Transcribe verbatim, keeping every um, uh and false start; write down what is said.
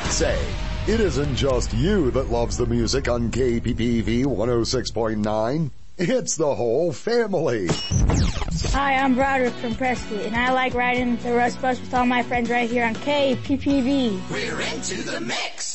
Say, it isn't just you that loves the music on K P P V one oh six point nine. It's the whole family. Hi, I'm Broderick from Prescott, and I like riding the Rust Bus with all my friends right here on K P P V. We're into the mix.